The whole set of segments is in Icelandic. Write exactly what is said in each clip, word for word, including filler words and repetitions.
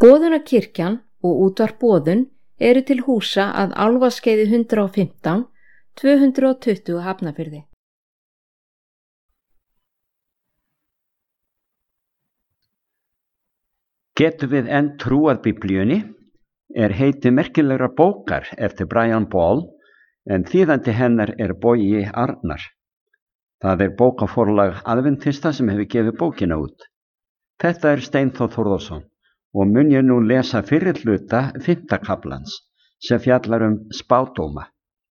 Boðunarkirkjan og útvarp Boðun eru til húsa að Álfaskeiði hundrað og fimmtán, tvö hundruð tuttugu Hafnarfirði. Getum við enn trúað Biblíunni? Er heiti merkilegra bókar eftir Brian Ball, en þýðandi hennar er Bogi Arnar. Það er bókaforlag Adventista sem hefur gefið bókina út. Þetta er Steinþór Þórðarson og mun ég nú lesa fyrri hluta fimmta kaflans sem fjallar um spádóma.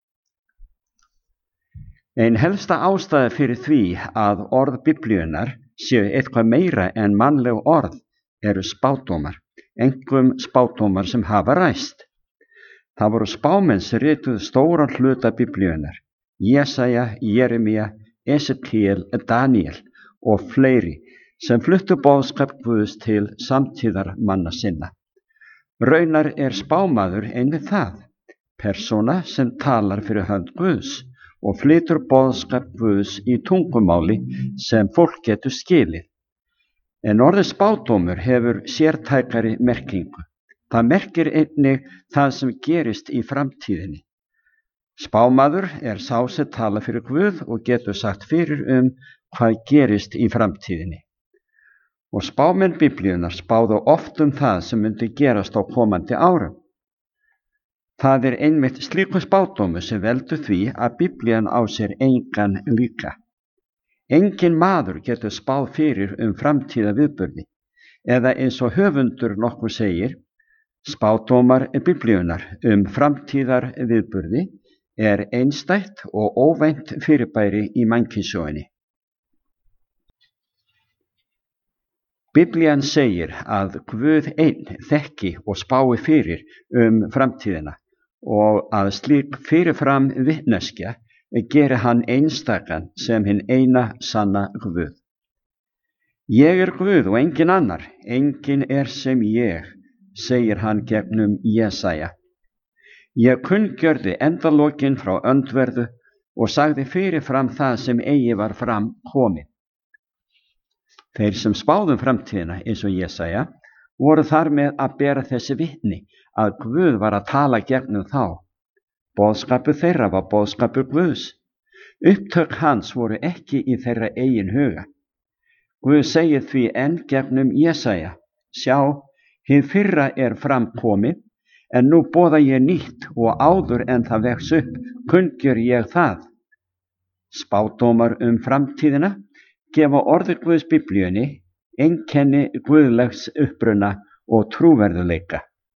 Ein helsta ástæða fyrir því að orð Biblíunnar séu eitthvað meira en mannleg orð eru spádómar, einkum spádómar sem hafa ræst. Það voru spámenn sem rituðu stóran hluta Biblíunnar, Jesaja, Jeremía, Esekiel, Daniel og fleiri sem fluttu boðskap Guðs til samtíðar manna sinna. Raunar er spámaður einnig það, persóna sem talar fyrir hönd Guðs og flytur boðskap Guðs í tungumáli sem fólk getur skilið. En orðið spádómur hefur sértækari merkingu. Það merkir einnig það sem gerist í framtíðinni. Spámaður er sá sem tala fyrir Guð og getur sagt fyrir um hvað gerist í framtíðinni. Og spámenn Biblíunnar spáðu oft um það sem myndi gerast á komandi árum. Það er einmitt slíku spádómu sem veldur því að Biblían á sér engan líka. Engin maður getur spáð fyrir um framtíða viðburði, eða eins og höfundur nokkur segir, spádómar Biblíunnar um framtíðar viðburði er einstætt og óvænt fyrirbæri í mannkynssögunni. Biblían segir að Guð einn þekki og spái fyrir um framtíðina og að slík fyrirfram vitneskja geri hann einstakan sem hinn eina sanna Guð. Ég er Guð og engin annar, engin er sem ég, segir hann gegnum Jesaja. Ég kunngjörði endalokin frá öndverðu og sagði fyrirfram það sem eigi var fram komið. Þeir sem spáðum framtíðina eins og Jesaja voru þar með að bera þessi vitni að Guð var að tala gegnum þá. Boðskapur þeirra var boðskapur Guðs. Upptök hans voru ekki í þeirra eigin huga. Guð segir því enn gegnum Jesaja, sjá, hið fyrra er framkomið, en nú boða ég nýtt og áður en það vex upp, kunngjör ég það. Spádómar um framtíðina gefa orði Guðs Biblíunni einkenni guðlegs uppruna og trúverðuleika.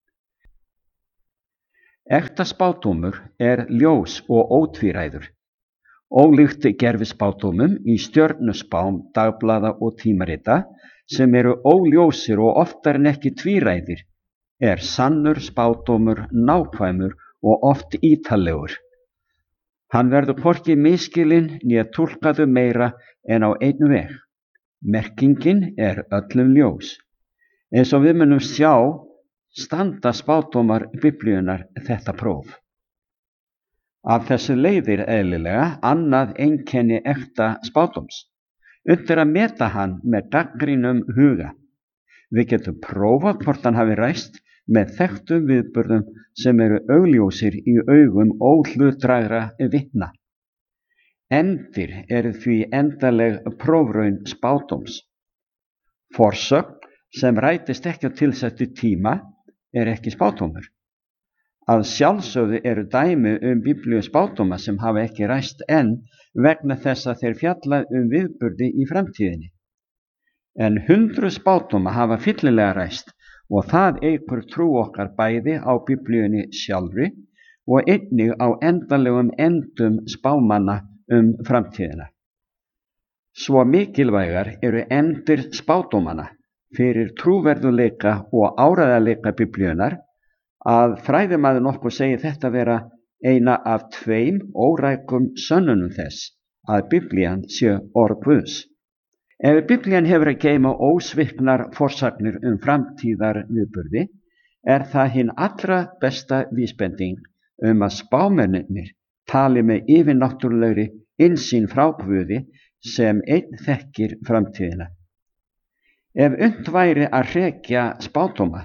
Ekta spádómur er ljós og ótvíræður. Ólíkt gervispádómum í stjörnuspám, dagblaða og tímarita sem eru óljósir og oftar en ekki tvíræðir, er sannur spádómur nákvæmur og oft ítarlegur. Hann verður hvorki misskilinn né túlkaður meira en á einn veg. Merkingin er öllum ljós. Eins og við munum sjá, standa spádómar Biblíunnar þetta próf. Af þessu leiðir eðlilega annað einkenni ekta spádóms. Unnt er að meta hann með gagnrýnum huga. Við getum prófað hvort hann hafi ræst með þekktum viðburðum sem eru augljósir í augum óhlutdrægra vitna. Endir eru því endaleg prófraun spádóms. Forsögn sem rætist ekki á tilsettu tíma er ekki spádómur. Að sjálfsögðu eru dæmi um biblíu spádóma sem hafa ekki ræst enn vegna þess að þeir fjalla um viðburði í framtíðinni. En hundruð spádóma hafa fyllilega ræst og það eykur trú okkar bæði á biblíunni sjálfri og einnig á endanlegum endum spámanna um framtíðina. Svo mikilvægar eru endir spádómanna fyrir trúverðuleika og áreiðanleika biblíunnar að fræðimaður nokkur segir þetta vera eina af tveim órækum sönnunum þess að biblían sé orð Guðs. Ef biblían hefur að geyma ósviknar forsagnir um framtíðar viðburði, er það hinn allra besta vísbending um að spámennirnir tali með yfirnáttúrulegri innsýn frá Guði sem einn þekkir framtíðina. Ef unnt væri að hrekja spádóma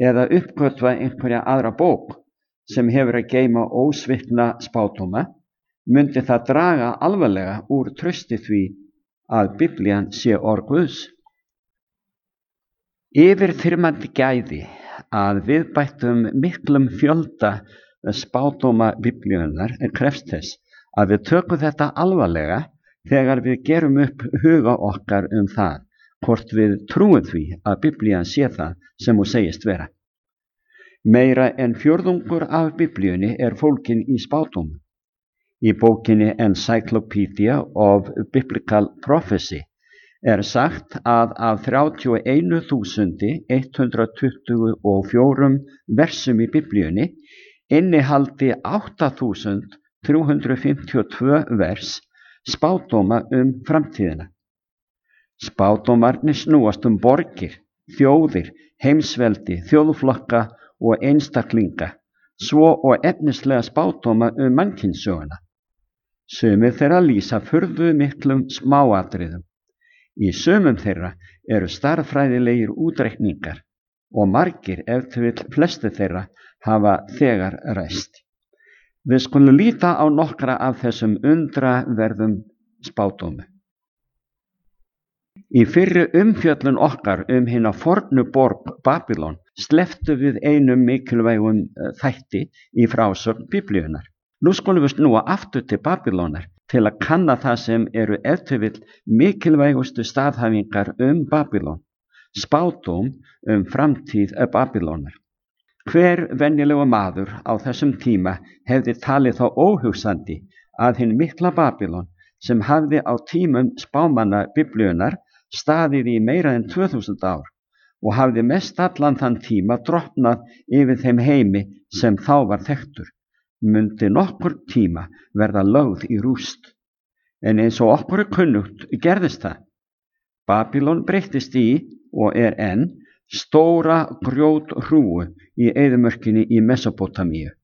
eða uppgötva einhverja aðra bók sem hefur að geyma ósvikna spádóma, myndi það draga alvarlega úr trausti því að Biblían sé orð Guðs. Yfirþyrmandi gæði að viðbættum miklum fjölda spádóma Biblíunnar krefst þess að við tökum þetta alvarlega þegar við gerum upp huga okkar um það hvort við trúum því að Biblían sé það sem hún segist vera. Meira en fjórðungur af Biblíunni er fólkin í spádómum. Í bókinni Encyclopedia of Biblical Prophecy er sagt að af þrjátíu og eitt þúsund hundrað tuttugu og fjórum versum í Biblíunni innihaldi átta þúsund þrjú hundruð fimmtíu og tvö vers spádóma um framtíðina. Spádómarnir snúast um borgir, þjóðir, heimsveldi, þjóðflokka og einstaklinga, svo og efnislega spádóma um mannkynssöguna. Sumir þeirra lýsa furðu miklum smáatriðum. Í sumum þeirra eru stærðfræðilegir útreikningar og margir, ef til vill flesti þeirra, hafa þegar ræst. Við skulum líta á nokkra af þessum undraverðum spádómum. Í fyrri umfjöllun okkar um hina fornu borg Babylon slepptu við einum mikilvægum þætti í frásögn Biblíunnar. Nú skulum við snúa aftur til Babylónar til að kanna það sem eru ef til vill mikilvægustu staðhæfingar um Babylon, spádóm um framtíð Babylónar. Hver venjulegu maður á þessum tíma hefði talið þá óhugsandi að hinn mikla Babylon sem hafði á tímum spámanna Biblíunnar staðið í meira en tvö þúsund ár og hafði mest allan þann tíma drottnað yfir þeim heimi sem þá var þekktur, mundi nokkur tíma verða lögð í rúst. En eins og okkur er kunnugt gerðist það. Babylon breyttist í og er enn stóra grjóthrúgu í eyðimörkinni í Mesópótamíu.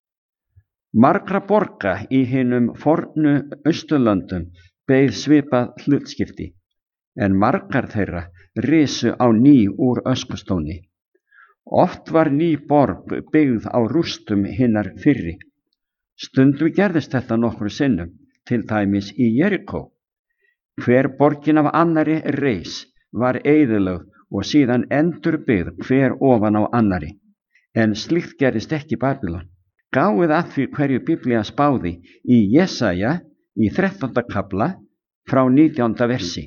Margra borga í hinum fornu Austurlöndum beið svipað hlutskipti, en margar þeirra risu á ný úr öskustóni. Oft var ný borg byggð á rústum hinnar fyrri. Stundum gerðist þetta nokkru sinnum, til dæmis í Jerikó. Hver borgin af annari reis var eyðilögð og síðan endurbyggð hver ofan á annari. En slíkt gerðist ekki í Babylon. Gáið að því hverju Biblía spáði í Jesaja í þrettánda kafla frá nítjánda versi.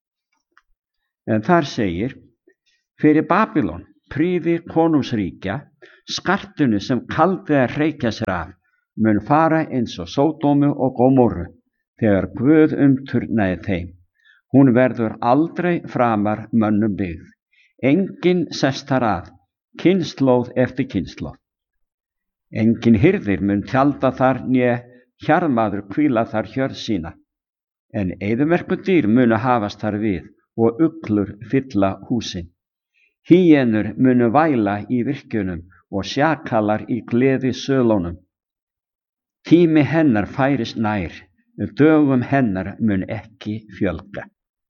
En þar segir: Fyrir Babylon, prýði konungsríkja, skartunu sem kaldi að hreykja sér af, mun fara eins og Sódómu og Gómorru, þegar Guð umturnaði þeim. Hún verður aldrei framar mönnum byggð. Enginn sest þar að, kynslóð eftir kynslóð. Enginn hirðir mun tjalda þar né hjarðmaður hvíla þar hjörð sína. En eyðimerku dýr munu hafast þar við og uglur fylla húsin. Hýenur munu væla í virkjunum og sjakalar í gleði sölunum. Tími hennar færist nær, dögum hennar mun ekki fjölga.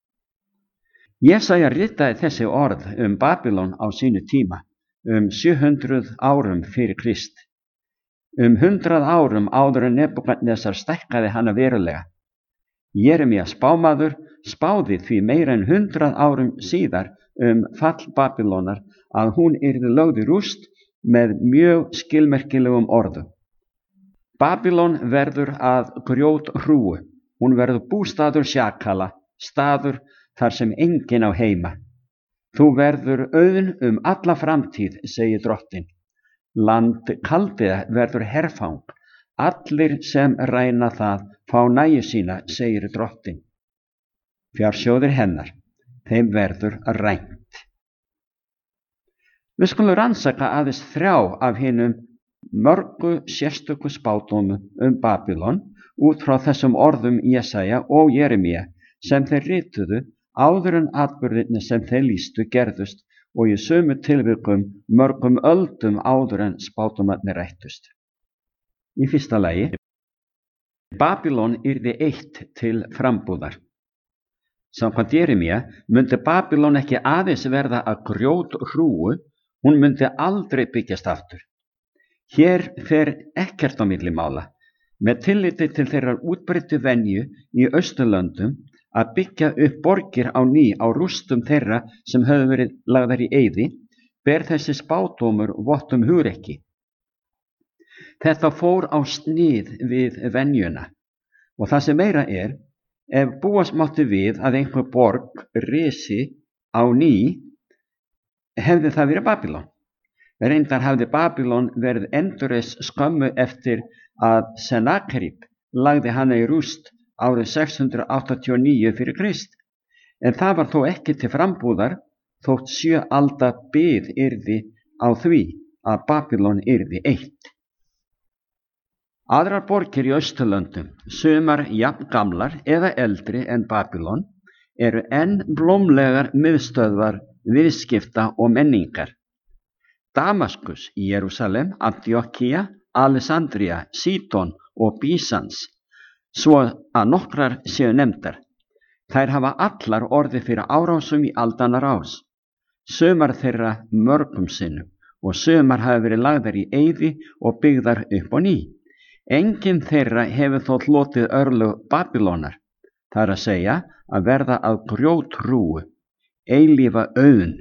Jesaja ritaði þessi orð um Babylon á sínu tíma, um sjö hundruð árum fyrir Krist. Um hundrað árum áður en Nebúkadnesar stækkaði hana verulega. Jeremía spámaður spáði því meira en hundrað árum síðar um fall Babylónar að hún yrði lögð í rúst með mjög skilmerkilegum orðum. Babylon verður að grjóthrúgu, hún verður bústaður sjakala, staður þar sem enginn á heima. Þú verður auðn um alla framtíð, segir drottin. Land Kaldea verður herfang, allir sem ræna það fá nægju sína, segir drottin. Fjársjóðir hennar, þeim verður rænt. Við skulum rannsaka aðeins þrjá af hinum mörgu sérstöku spádómum um Babylon út frá þessum orðum Jesaja og Jeremía sem þeir rituðu áður en atburðirnir sem þeir lýstu gerðust og í sömu tilvikum mörgum öldum áður en spádómarnir rættust. Í fyrsta lagi, Babylon yrði eitt til frambúðar. Samkvæmt Jeremía mundi Babylon ekki aðeins verða að grjóthrúgu Hún myndi aldrei byggjast aftur. Hér fer ekkert á milli mála, með tilliti til þeirrar útbreiddu venju í Austurlöndum að byggja upp borgir á ný á rústum þeirra sem höfðu verið lagðar í eyði, ber þessi spádómur vott um hugrekki. Þetta fór á snið við venjuna og það sem meira er, ef búast mátti við að einhver borg risi á ný, hefði það verið Babýlon. Reyndar hafði Babýlon verið endurreist skömmu eftir að Sennakerib lagði hana í rúst árið sex hundruð áttatíu og níu fyrir Krist, en það var þó ekki til frambúðar þótt sjö alda bið yrði á því að Babýlon yrði eitt. Aðrar borgir í Austurlöndum, sumar jafn gamlar eða eldri en Babýlon, eru enn blómlegar miðstöðvar viðskipta og menningar. Damaskus, Jerúsalem, Antíokkía, Alessandría, Sídon og Bísans, svo að nokkrar séu nefndar. Þær hafa allar orðið fyrir árásum í aldanna rás, sumar þeirra mörgum sinnum og sumar hafa verið lagðar í eyði og byggðar upp á ný. Engin þeirra hefur þó hlotið örlög Babýlonar, það er að segja að verða að grjótrúu, eilífa auðn.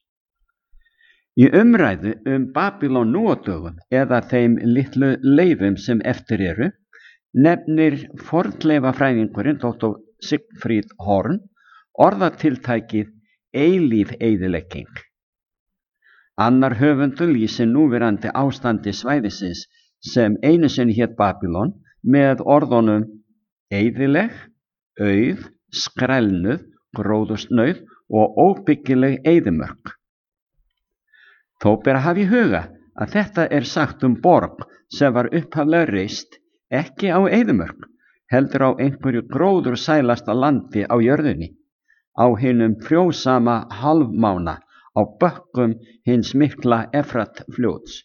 Í umræðu um Babýlon nú á dögum eða þeim litlu leifum sem eftir eru, nefnir fornleifafræðingurinn doktor Sigfríð Horn orðatiltækið eilíf eyðilegging. Annar höfundur lýsir núverandi ástandi svæðisins sem einu sinni hét Babýlon með orðunum eyðileg, auð, skrælnuð, gróðursnauð og óbyggileg eyðimörk. Þó ber að hafa í huga að þetta er sagt um borg sem var upphaflega reist ekki á eyðimörk, heldur á einhverju gróður sælasta landi á jörðinni, á hinum frjósama halfmána á bökkum hins mikla Efrat fljóts.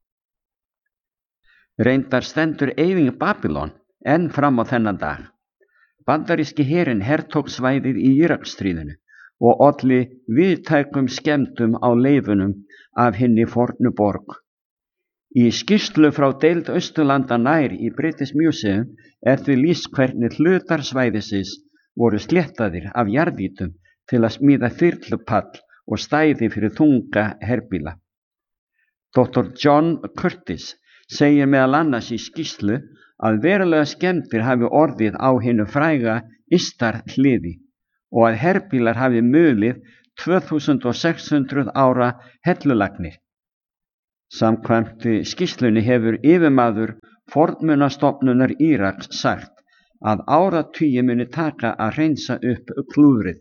Reyndar stendur eyðing Babýlon enn fram á þennan dag. Bandaríski herinn hertók svæðið í Íraksstríðinu og olli víðtækum skemmdum á leifunum af hinni fornu borg. Í skýrslu frá deild Austurlanda nær í British Museum er því lýst hvernig hlutar svæðisins voru sléttaðir af jarðvítum til að smíða þyrlupall og stæði fyrir þunga herbíla. doktor John Curtis segir meðal annars í skýrslu að verulega skemmdir hafi orðið á hinu fræga Istar hliði og að herbílar hafi mulið tvö þúsund sex hundruð ára hellulagnir. Samkvæmt skýrslunni hefur yfirmaður fornmunastofnunar Íraks sagt að áratugi muni taka að hreinsa upp klúðrið.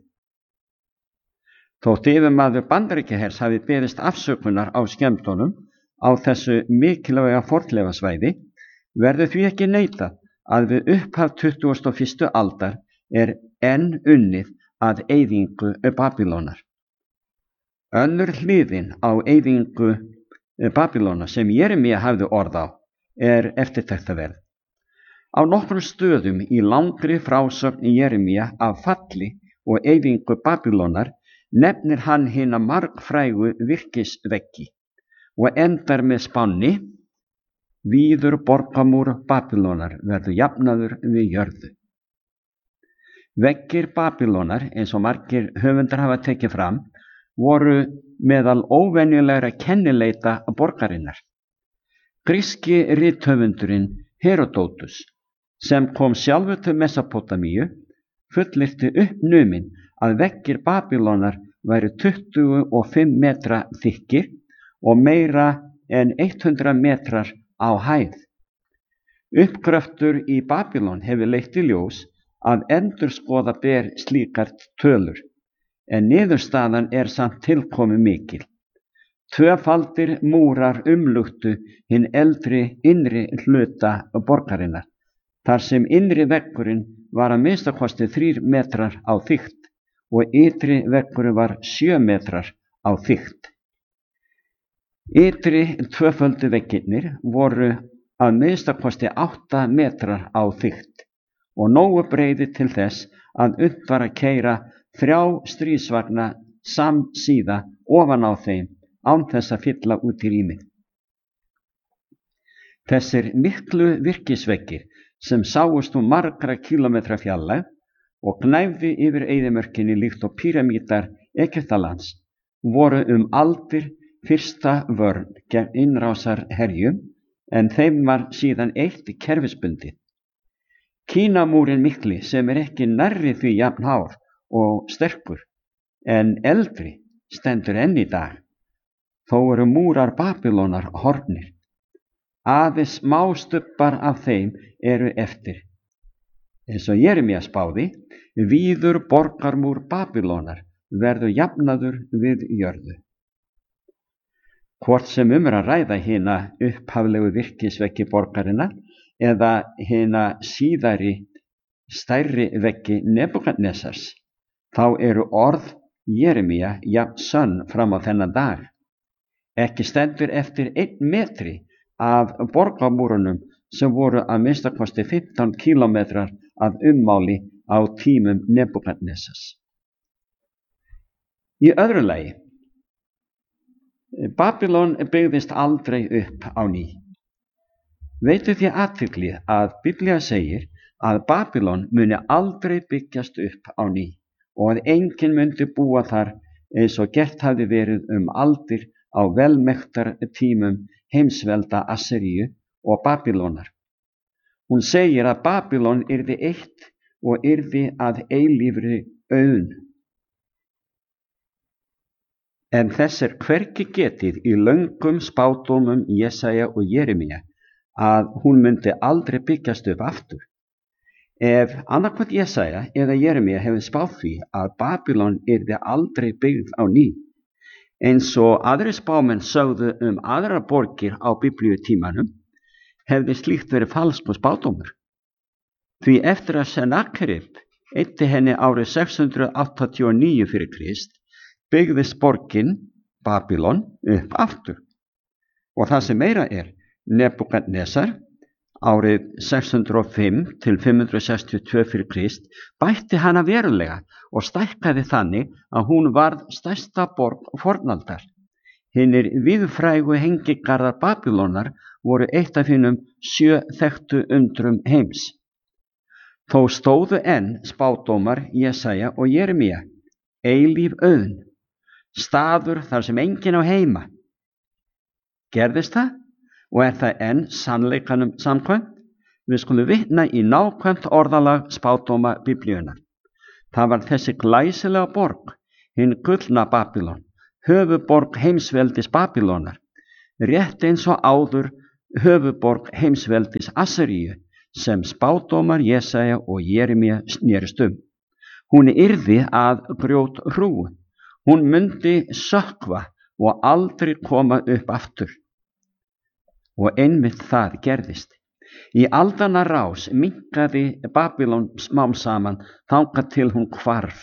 Þótt yfirmaður Bandaríkjahers hafi beðist afsökunar á skemmdunum á þessu mikilvæga fornleifasvæði, verður því ekki neitað að við upphaf tuttugasta og fyrstu aldar er enn unnið að eyðingu Babýlonar. Önnur hliðin á eyðingu Babýlonar sem Jeremía hafði orð á er eftirtektarverð. Á nokkrum stöðum í langri frásögn Jeremía af falli og eyðingu Babýlonar nefnir hann hina margfrægu virkisveggi og endar með spánni: víður borgamúr Babýlonar verður jafnaður við jörðu. Veggir Babýlonar, eins og margir höfundar hafa tekið fram, voru meðal óvenjulegra kennileita borgarinnar. Gríski rithöfundurinn Herodótus, sem kom sjálfur til Mesópótamíu, fullyrti uppnuminn að veggir Babýlonar væru tuttugu og fimm metra þykkir og meira en hundrað metrar á hæð. Uppgröftur í Babýlon hefur leitt í ljós að endurskoða ber slíkar tölur, en niðurstaðan er samt tilkomi mikil. Tvöfaldir múrar umluktu hinn eldri innri hluta borgarinnar, þar sem innri veggurinn var að minnsta kosti þrír metrar á þykkt og ytri veggurinn var sjö metrar á þykkt. Ytri tvöföldu veggirnir voru að minnsta kosti átta metrar á þykkt og nógu breiði til þess að unnt var að keyra þrjá stríðsvagna samsíða ofan á þeim án þess að fylla út í rýmið. Þessir miklu virkisveggir sem sáust úr margra kílómetra fjarlægð og gnæfðu yfir eyðimörkinni líkt og píramídar Egyptalands voru um aldir fyrsta vörn gegn innrásar herjum, en þeim var síðan eitt kerfisbundið. Kínamúrin mikli sem er ekki nærri því jafn hár og sterkur en eldri stendur enn í dag. Þó eru múrar Babýlonar horfnir. Aðeins mástubbar af þeim eru eftir. Eins og Jeremía spáði, víður borgarmúr Babýlonar verður jafnaður við jörðu. Hvort sem um er að ræða hina upphaflegu virkisveggi borgarinnar eða hina síðari stærri veggi Nebúkadnesars, þá eru orð Jeremía jafn sönn fram á þennan dag. Ekki stendur eftir einn metri af borgarmúrunum sem voru að minnsta kosti fimmtán kílómetrar að ummáli á tímum Nebúkadnesars. Í öðru lagi, Babýlon byggðist aldrei upp á ný. Veitu því athygli að Biblía segir að Babýlon muni aldrei byggjast upp á ný og að enginn myndi búa þar eins og gert hafði verið um aldir á velmektar tímum heimsvelda Asseríu og Babýlonar. Hún segir að Babýlon yrði eitt og yrði að eilífri auðn. En þess er hvergi getið í löngum spádómum Jesaja og Jeremía að hún myndi aldrei byggjast upp aftur. Ef annarkvæmt Jesaja eða Jeremía hefði spáð því að Babýlon yrði aldrei byggð á ný, eins og aðri spámenn sögðu um aðra borgir á biblíutímanum, hefði slíkt verið falskur spádómur. Því eftir að Sennakerib eyddi henni árið sex hundruð áttatíu og níu fyrir Krist, byggðist borgin Babýlon upp aftur. Og það sem meira er, Nebúkadnesar árið sex hundruð og fimm til fimm hundruð sextíu og tvö fyrir Krist bætti hana verulega og stækkaði þannig að hún varð stærsta borg fornaldar. Hinnir víðfrægu hengigarðar Babýlonar voru eitt af hinum sjö þekktu undrum heims. Þó stóðu enn spádómar Jesaja og Jeremía, eilíf auðn, staður þar sem enginn á heima. Gerðist það og er það enn sannleikanum samkvæmt? Við skulum vitna í nákvæmt orðalag spádóma Biblíunnar. Það var þessi glæsilega borg, hinn gullna Babýlon, höfuborg heimsveldis Babýlonar, rétt eins og áður höfuborg heimsveldis Asseríu, sem spádómar Jesaja og Jeremía snerist um. Hún yrði að grjót hrúgu. Hún myndi sökkva og aldrei koma upp aftur. Og einmitt það gerðist. Í aldanna rás minnkaði Babýlon smám saman þangað til hún hvarf.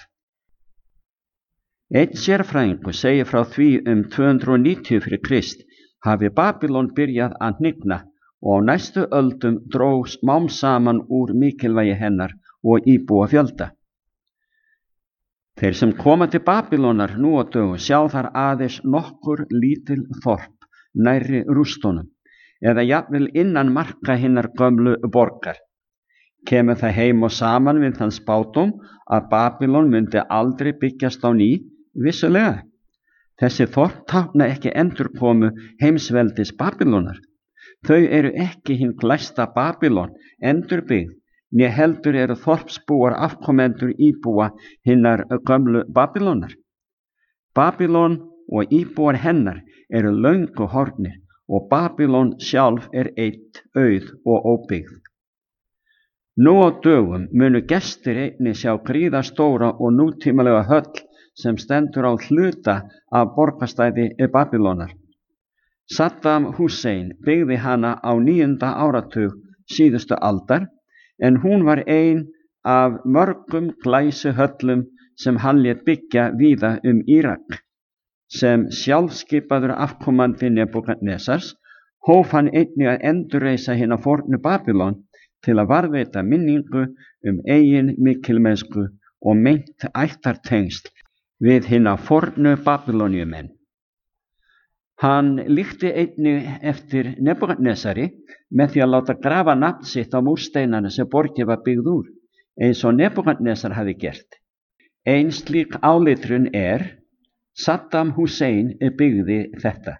Einn sérfræðingur segir frá því um tvö hundruð og níutíu fyrir Krist hafi Babýlon byrjað að hnigna og á næstu öldum dró smám saman úr mikilvægi hennar og íbúa fjölda. Þeir sem koma til Babýlonar nú á dögum sjá þar aðeins nokkur lítil þorp nærri rústunum eða jafnvel innan marka hinnar gömlu borgar. Kemur það heim og saman við þann spádóm að Babýlon myndi aldrei byggjast á ný, vissulega. Þessi þorp tákna ekki endurkomu heimsveldis Babýlonar. Þau eru ekki hinn glæsta Babýlon endurbyggð, né heldur eru þorpsbúar afkomendur íbúa hinnar gömlu Babýlonar. Babýlon og íbúar hennar eru löngu horfnir og Babýlon sjálf er eitt auð og óbyggð. Nú á dögum munu gestir einnig sjá gríðarstóra og nútímalega höll sem stendur á hluta af borgarstæði Babýlonar. Saddam Hussein byggði hana á níunda áratug síðustu aldar, en hún var ein af mörgum glæsuhöllum sem hann lét byggja víða um Írak. Sem sjálfskipaður afkomandi Nebúkadnesars hóf hann einnig að endurreisa hina fornu Babýlon til að varðveita minningu um eigin mikilmennsku og meint ættartengsl við hina fornu Babýloníumenn. Hann líkti einnig eftir Nebúkadnesari með því að láta grafa nafn sitt á múrsteinana sem borgin var byggð úr, eins og Nebúkadnesar hafi gert. Ein slík álitrun er Saddam Hussein byggði þetta.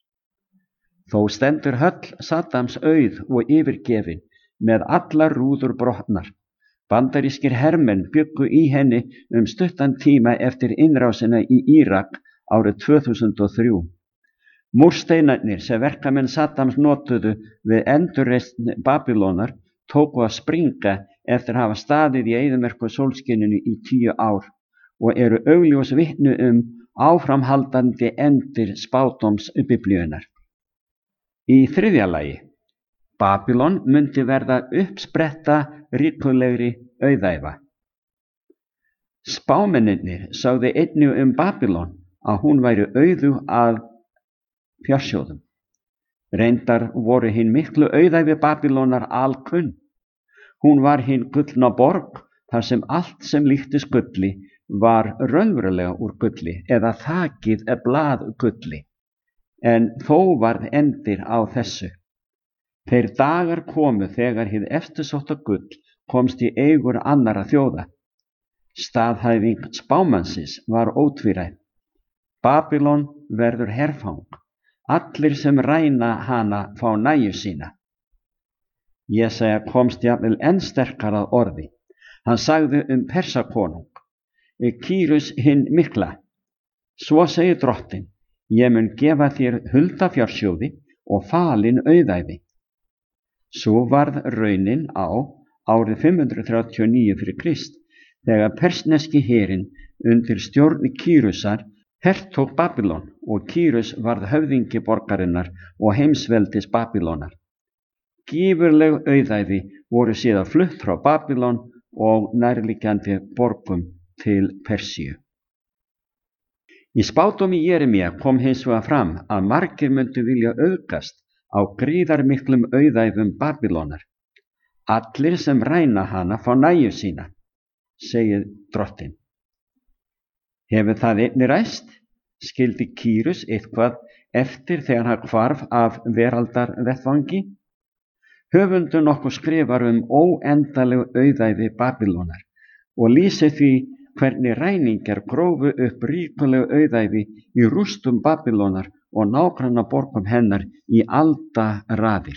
Þó stendur höll Saddams auð og yfirgefin með allar rúður brotnar. Bandarískir hermenn bjuggu í henni um stuttan tíma eftir innrásina í Írak árið tvö þúsund og þrjú. Múrsteinarnir sem verkamenn Saddams notuðu við endurreisn Babýlonar tóku að springa eftir að hafa staðið í eyðimerku sólskininu í tíu ár og eru augljós vitni um áframhaldandi endir spádóms Biblíunnar. Í þriðja lagi, Babýlon myndi verða uppspretta ríkulegri auðæfa. Spámennirnir sagði einnig um Babýlon að hún væri auðug að fjársjóðum. Reyndar voru hinn miklu auðæfi Babýlonar alkunn. Hún var hinn gullna borg þar sem allt sem líktist gulli var raunverulega úr gulli eða þakið er blað gulli. En þó varð endir á þessu. Þeir dagar komu þegar hið eftirsótta gull komst í eigur annara þjóða. Staðhæfing spámannsins var ótvíræð. Babýlon verður herfang. Allir sem ræna hana fá nægju sína. Jesaja komst jafnvel enn sterkar að orði. Hann sagði um Persakonung, Kýrus hinn mikla. Svo segir drottinn, ég mun gefa þér huldafjársjóði og falin auðæfi. Svo varð raunin á árið fimm hundruð þrjátíu og níu fyrir Krist, þegar persneski herinn undir stjórn Kýrusar hertók Babýlon og Kýrus varð höfðingi borgarinnar og heimsveldis Babýlonar. Gífurleg auðæfi voru síðan flutt frá Babýlon og nærliggjandi borgum til Persíu. Í spádómi Jeremíu kom hins vegar fram að margir myndu vilja auðgast á gríðarmiklum auðæfum Babýlonar. Allir sem ræna hana fá nægju sína, segir drottinn. Hefur það einnig ræst? Skildi Kýrus eitthvað eftir þegar hann hvarf af veraldarvettvangi? Höfundur nokkuð skrifar um óendaleg auðæfi Babýlonar og lýsir því hvernig ræningjar grófu upp ríkuleg auðæfi í rústum Babýlonar og nágranna borgum hennar í aldaraðir.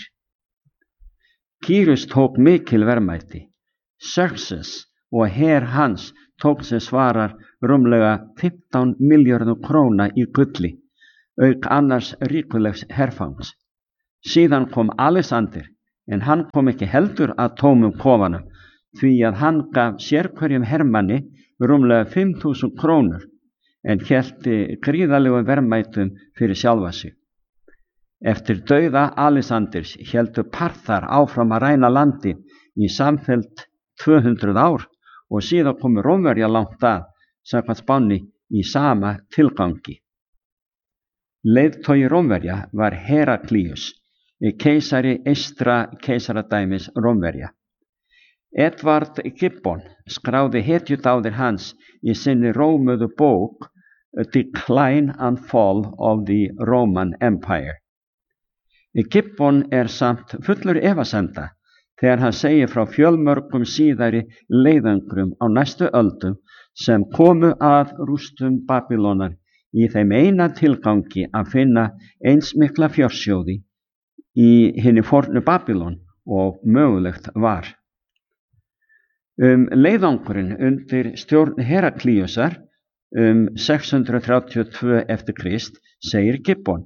Kýrus tók mikil verðmæti. Xerxes og her hans tók sem svarar rúmlega fimmtán milljörðum króna í gulli, auk annars ríkulegs herfangs. Síðan kom Alexander, en hann kom ekki heldur að tómum kofanum, því að hann gaf sérhverjum hermanni rúmlega fimm þúsund krónur, en hélti gríðarlegum verðmætum fyrir sjálfa sig. Eftir dauða Alexanders héldu Parþar áfram að ræna landi í samfellt tvö hundruð ár og síðan komu Rómverjar langt að, samkvæmt spánni í sama tilgangi. Leiðtogi Rómverja var Heraklíus, keisari eystra keisaradæmis Rómverja. Edvard Gibbon skráði hetjudáðir hans í sinni rómuðu bók Decline and Fall of the Roman Empire. Gibbon er samt fullur efasemda þegar hann segir frá fjölmörgum síðari leiðangrum á næstu öldum sem komu að rústum Babýlonar í þeim eina tilgangi að finna eins mikla fjársjóði í hinni fornu Babýlon og mögulegt var. Um leiðangurinn undir stjórn Heraklíusar um sex hundruð þrjátíu og tvö eftir Krist segir Gibbon: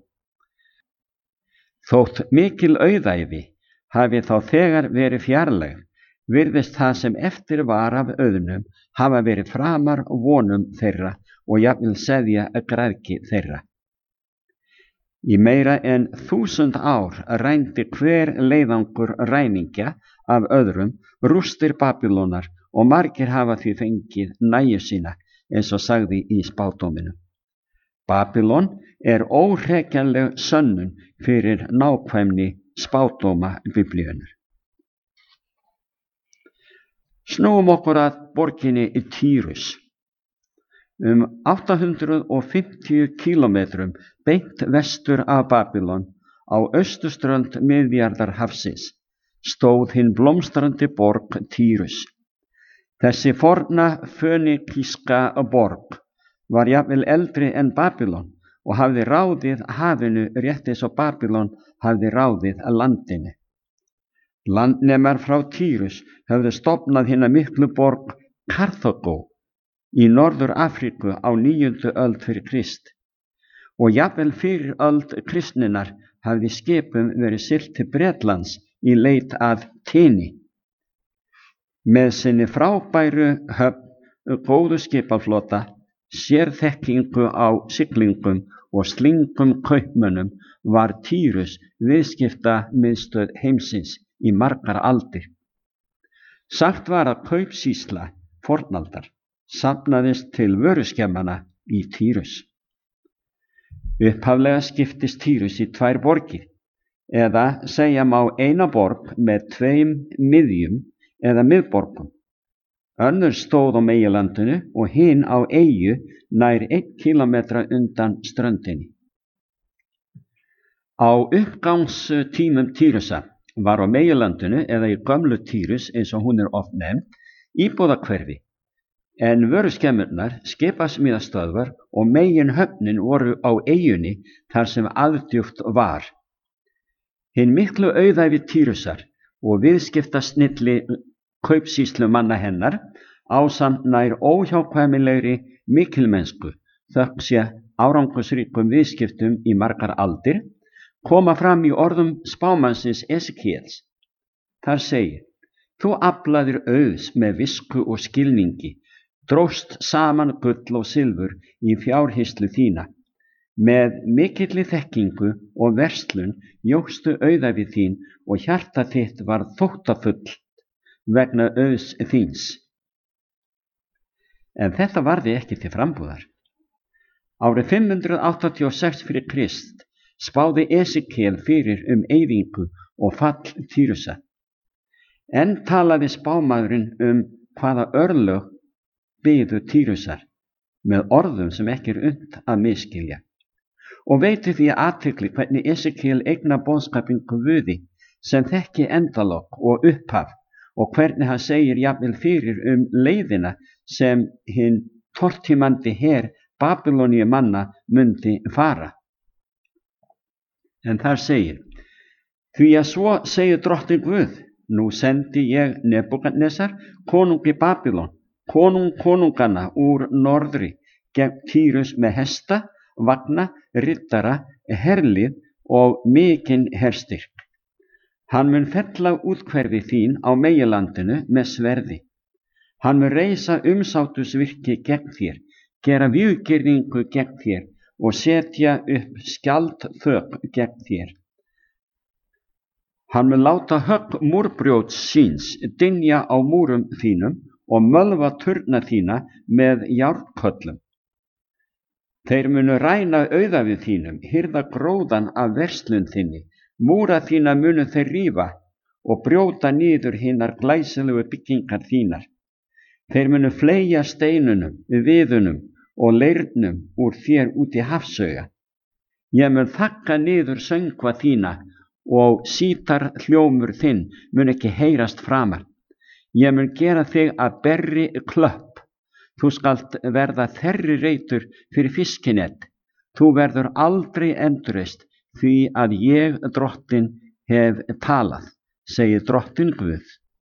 Þótt mikil auðæfi hafi þá þegar verið fjarlægð, virðist það sem eftir var af auðnum hafa verið framar vonum þeirra og jafnvel seðja að græðgi þeirra. Í meira en þúsund ár rændi hver leiðangur ræningja af öðrum rústir Babýlonar og margir hafa því fengið nægju sína, eins og sagði í spádóminu. Babýlon er óhrekjanleg sönnun fyrir nákvæmni spádóma Biblíunnar. Snúum okkur að borginni Týrus. Um átta hundruð fimmtíu kílómetrum beint vestur af Babylon á austurströnd Miðjarðarhafsins stóð hinn blómstrandi borg Týrus. Þessi forna fönikíska borg var jafnvel eldri en Babylon og hafði ráðið hafinu rétt eins og Babylon hafði ráðið landinu. Landnemar frá Týrus höfðu stofnað hina miklu borg Karþagó í Norður Afríku á níundu öld fyrir Krist og jafnvel fyrir öld kristninnar hafði skipum verið siglt til Bretlands í leit að Tini. Með sinni frábæru höfn, góðu skipaflota, sérþekkingu á siglingum og slingum kaupmönnum var Týrus viðskipta miðstöð heimsins í margar aldir. Sagt var að kaupsýsla fornaldar safnaðist til vöruskemmana í Týrus. Upphaflega skiptist Týrus í tvær borgir, eða segja má eina borg með tveim miðjum eða miðborgum. Önnur stóð á meginlandinu og hin á eyju nær einn kílómetra undan ströndinni. Á uppgangstímum Týrusa var á meginlandinu eða í gömlu Týrus eins og hún er oft nefnd íbúðahverfi, en vöruskemmurnar, skipasmíðastöðvar og megin höfnin voru á eyjunni þar sem aðdjúpt var. Hinn miklu auðæfi Týrusar og viðskiptasnilli kaupsýslu manna hennar ásamt nær óhjákvæmilegri mikilmennsku þökk sé árangusríkum viðskiptum í margar aldir koma fram í orðum spámannsins Esekíels. Þar segir: Þú aflaðir auðs með visku og skilningi, dróst saman gull og silfur í fjárhýslu þína. Með mikilli þekkingu og verslun jókstu auðæfi þín og hjarta þitt var þóttafull vegna auðs þíns. En þetta varði ekki til frambúðar. Árið fimm hundruð áttatíu og sex fyrir Krist spáði Esekíel fyrir um eyðingu og fall Týrusa. En talaði spámaðurinn um hvaða örlög biðu Týrusar með orðum sem ekki er unnt að misskilja. Og veiti því athygli hvernig Esekíel eignar boðskapinn Guði sem þekki endalok og upphaf og hvernig hann segir jafnvel fyrir um leiðina sem hinn tortímandi her Babylóníu manna mundi fara. En þar segir: Því að svo segir drottinn Guð, nú sendi ég Nebúkadnesar, konungi Babylon, konung konungana úr norðri, gegn Týrus með hesta, vagna, riddara, herlið og mikinn herstyrk. Hann mun fella úthverfi þín á meginlandinu með sverði. Hann mun reisa umsátusvirki gegn þér, gera víggirðingu gegn þér og setja upp skjaldþök gegn þér. Hann mun láta högg múrbrjóts síns dynja á múrum þínum og mölva turna þína með járnköllum. Þeir munu ræna auðæfi þínum, hirða gróðan af verslun þinni, múra þína munu þeir rífa og brjóta niður hinar glæsilegu byggingar þínar. Þeir munu fleygja steinunum, viðunum og leirnum úr þér út í hafsauga. Ég mun þakka niður söngva þína og sítar hljómur þinn mun ekki heyrast framar. Ég mun gera þig að berri klöpp. Þú skalt verða þerri reitur fyrir fiskinett. Þú verður aldrei endurreist því að ég, drottin, hef talað, segir drottin Guð.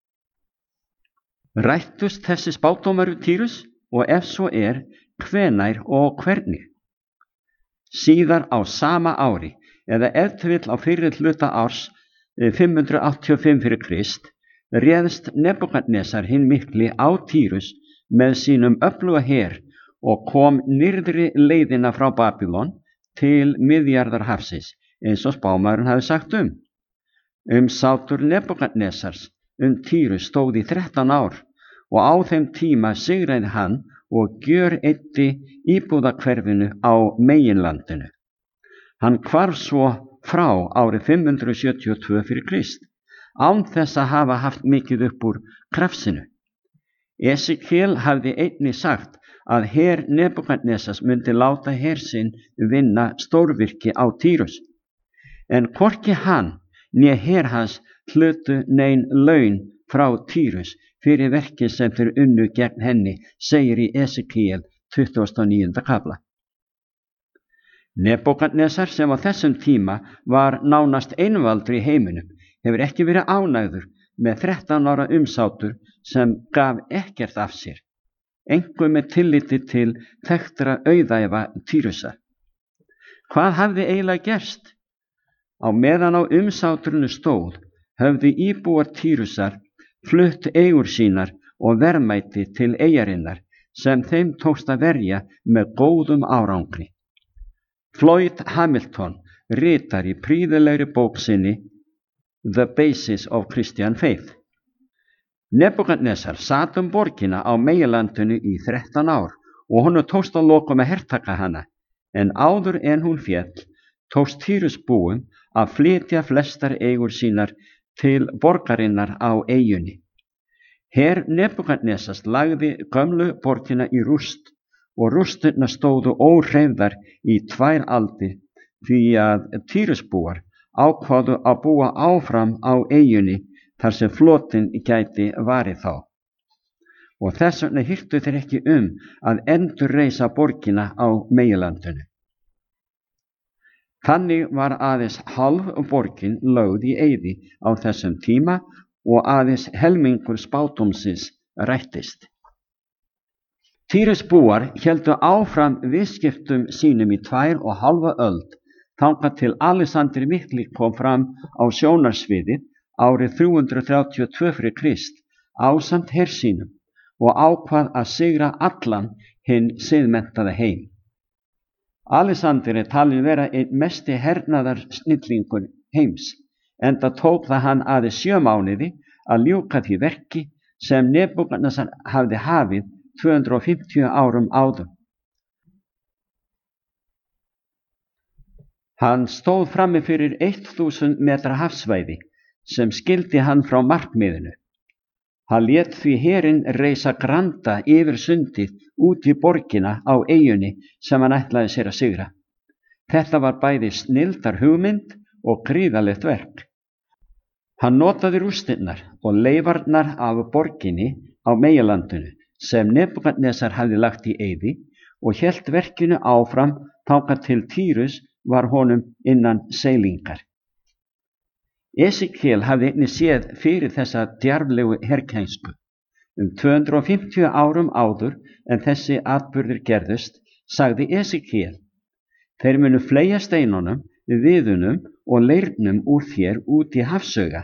Rættust þessi spádómar við Týrus og ef svo er, hvenær og hvernig? Síðar á sama ári, eða ef til vill á fyrri hluta árs fimm hundruð áttatíu og fimm fyrir Krist, réðst Nebúkadnesar hinn mikli á Týrus með sínum öfluga her og kom nyrðri leiðina frá Babylon til Miðjarðarhafsins, eins og spámaðurinn hafi sagt um. Umsátur Nebúkadnesars um Týrus stóð í þrettán ár og á þeim tíma sigraði hann og gjöreyddi íbúðahverfinu á meginlandinu. Hann hvarf svo frá árið fimm hundruð sjötíu og tvö fyrir Krist, án þess að hafa haft mikið upp úr krafsinu. Esekíel hafði einnig sagt að her Nebúkadnesars myndi láta her sinn vinna stórvirki á Týrus. En hvorki hann né her hans hlutu nein laun frá Týrus fyrir verkið sem þeir unnu gegn henni, segir í Esekíel tuttugasta og níunda kafla. Nebúkadnesar, sem á þessum tíma var nánast einvaldur í heiminum, hefur ekki verið ánægður með þrettán ára umsátur sem gaf ekkert af sér, einkum með tilliti til þekktra auðæfa Týrusar. Hvað hafði eiginlega gerst? Á meðan á umsáturinu stóð, höfðu íbúar Týrusar flutt eigur sínar og verðmæti til eyjarinnar sem þeim tókst að verja með góðum árangri. Floyd Hamilton ritar í prýðilegri bók sinni The Basis of Christian Faith. Nebúkadnesar sat um borgina á meginlandinu í þrettán ár og honum tókst að lokum að hertaka hana, en áður en hún féll tókst Týrusbúum að flytja flestar eigur sínar til borgarinnar á eyjunni. Her Nebúkadnesars lagði gömlu borgina í rúst og rústirnar stóðu óhreyfðar í tvær aldir því að Týrusbúar ákváðu að búa áfram á eyjunni þar sem flotinn gæti varið þá. Og þess vegna hirtu þeir ekki um að endurreisa borgina á meginlandinu. Þannig var aðeins hálf borgin lögð í eyði á þessum tíma og aðeins helmingur spádómsins rættist. Týrusbúar héldu áfram viðskiptum sínum í tvær og hálfa öld þangað til Alexander mikli kom fram á sjónarsviðið árið þrjú hundruð þrjátíu og tvö fyrir Krist ásamt her sínum og ákvað að sigra allan hinn siðmenntaða heim. Alexander er talinn vera einn mesti hernaðar snillingur heims, enda tók það hann aðeins sjö mánuði að ljúka því verki sem Nebúkadnesar hafði hafið tvö hundruð fimmtíu árum áður. Hann stóð frammi fyrir þúsund metra hafsvæði sem skildi hann frá markmiðinu. Hann lét því herinn reisa granda yfir sundið út í borgina á eyjunni sem hann ætlaði sér að sigra. Þetta var bæði snilldar hugmynd og gríðarlegt verk. Hann notaði rústirnar og leifarnar af borginni á meginlandinu sem Nebúkadnesar hafði lagt í eyði og hélt verkinu áfram þangað til Týrus var honum innan seilingar. Esekíel hafði einnig séð fyrir þessa djarflegu herkænsku. Um tvö hundruð fimmtíu árum áður en þessi atburðir gerðust, sagði Esekíel: Þeir munu fleygja steinunum, viðunum og leirnum úr þér út í hafsauga.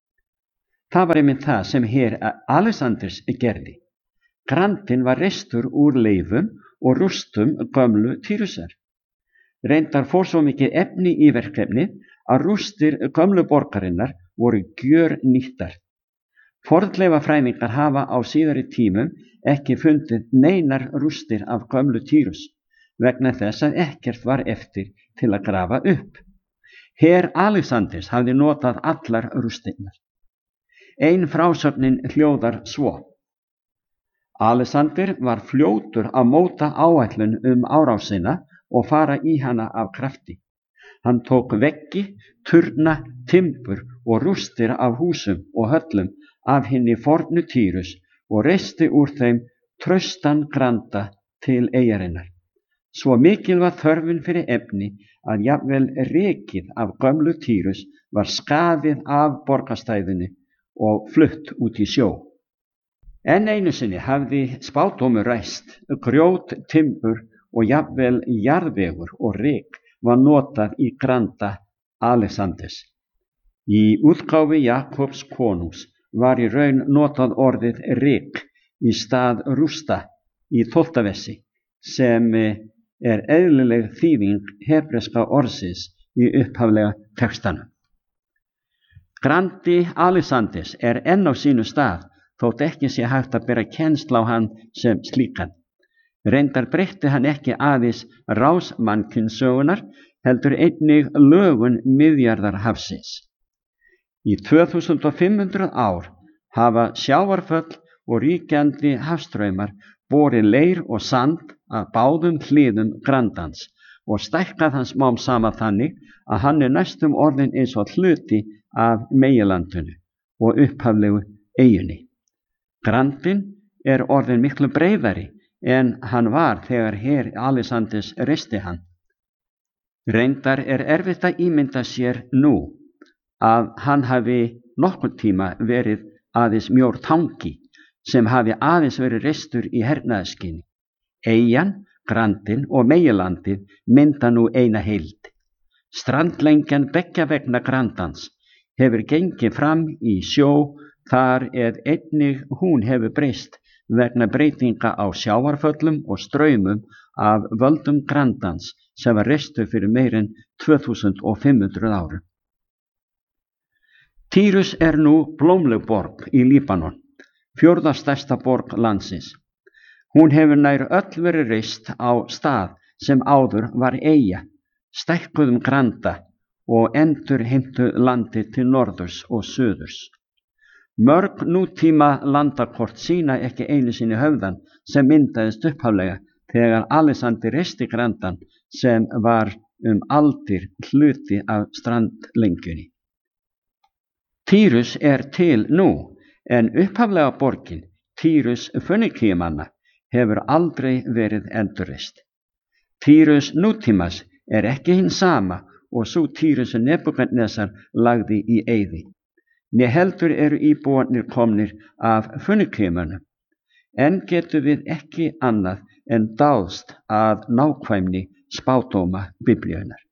Það var einmitt það sem her Alexanders gerði. Grandinn var reistur úr leifum og rústum gömlu Týrusar. Reyndar fór svo mikið efni í verkefnið að rústir gömlu borgarinnar voru gjörnýttar. Fornleifafræðingar hafa á síðari tímum ekki fundið neinar rústir af gömlu Týrus vegna þess að ekkert var eftir til að grafa upp. Her Alexanders hafði notað allar rústirnar. Ein frásögnin hljóðar svo: Alexander var fljótur að móta áætlun um árásina og fara í hana af krafti. Hann tók veggi, turna, timbur og rústir af húsum og höllum af hinni fornu Týrus og reisti úr þeim traustan granda til eyjarinnar. Svo mikil var þörfin fyrir efni að jafnvel rekið af gömlu Týrus var skafið af borgarstæðinu og flutt út í sjó. En einu sinni hafði spádómur ræst, grjót, timbur og jafnvel jarðvegur og rek var notað í granda Alexanders. Í útgáfu Jakobs konungs var í raun notað orðið rek í stað rústa í tólfta versi, sem er eðlileg þýðing hebreska orðsins í upphaflega textanum. Grandi Alexanders er enn á sínu stað, þótt ekki sé hægt að bera kennsl á hann sem slíkan. Reyndar breytti hann ekki aðeins rás mannkynsögunar, heldur einnig lögun Miðjarðarhafsins. Í tvö þúsund fimm hundruð ár hafa sjávarföll og ríkjandi hafstraumar borið leir og sand að báðum hliðum grandans og stækkað hans smám saman þannig að hann er næstum orðin eins og hluti af meginlandinu og upphaflegu eyjunni. Grandinn er orðin miklu breiðari en hann var þegar her Alexanders reisti hann. Reyndar er erfitt að ímynda sér nú að hann hafi nokkurn tíma verið aðeins mjór tangi sem hafi aðeins verið reistur í hernaðarskyni. Eyjan, grandinn og meginlandið mynda nú eina heild. Strandlengjan beggja vegna grandans hefur gengið fram í sjó þar eð einnig hún hefur breyst vegna breytinga á sjávarföllum og straumum af völdum grandans sem var reistur fyrir meirinn tvö þúsund fimm hundruð árum. Týrus er nú blómleg borg í Líbanon, fjórða stærsta borg landsins. Hún hefur nær öll verið reist á stað sem áður var eyja, stækkuðum granda og endur heimtu landi til norðurs og suðurs. Mörg nútíma landakort sína ekki einu sinni höfðan sem myndaðist upphaflega þegar Alexander reisti grandann sem var um aldir hluti af strandlengjunni. Týrus er til nú, en upphaflega borgin, Týrus Fönikíumanna, hefur aldrei verið endurreist. Týrus nútímas er ekki hinn sama og sú Týrus Nebúkadnesar lagði í eyði. Né heldur eru íbúarnir komnir af Fönikíumönnum, en getum við ekki annað en dáðst að nákvæmni spádóma Biblíunnar.